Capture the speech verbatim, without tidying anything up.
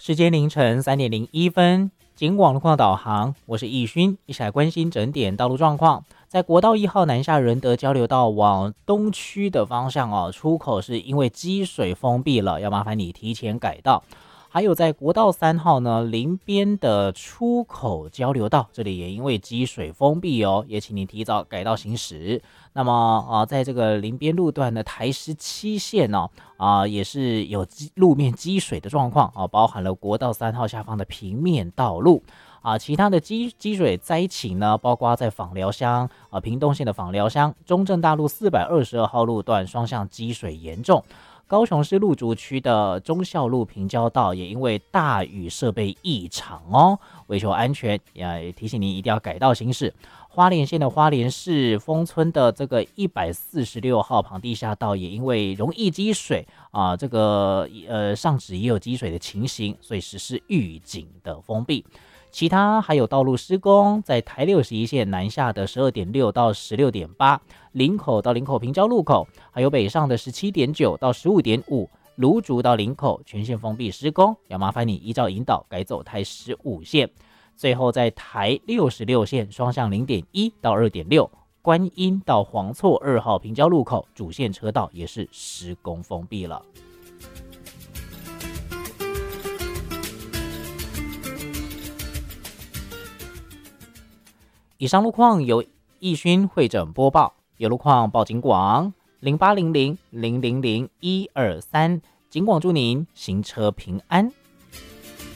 时间凌晨三点零一分，警广路况导航，我是易勋，一起来关心整点道路状况。在国道一号南下仁德交流道往东区的方向哦，出口是因为积水封闭了，要麻烦你提前改道。还有在国道三号呢，林边的出口交流道，这里也因为积水封闭哦，也请你提早改道行驶。那么啊，在这个林边路段的台十七线哦，啊也是有路面积水的状况啊，包含了国道三号下方的平面道路。啊，其他的积积水灾情呢，包括在枋寮乡啊，屏东县的枋寮乡中正大路四百二十二号路段双向积水严重。高雄市路竹区的忠孝路平交道也因为大雨设备异常哦，为求安全，也提醒您一定要改道行驶。花莲县的花莲市丰村的这个一百四十六号旁地下道也因为容易积水啊，这个呃上址也有积水的情形，所以实施预警的封闭。其他还有道路施工，在台六十一线南下的十二点六到十六点八，林口到林口平交路口，还有北上的十七点九到十五点五，芦竹到林口全线封闭施工，要麻烦你依照引导改走台十五线。最后在台六十六线双向零点一到二点六，观音到黄厝二号平交路口主线车道也是施工封闭了。以上路况由易勋会诊播报，有路况报警广零八零零零零零一二三，警广祝您行车平安。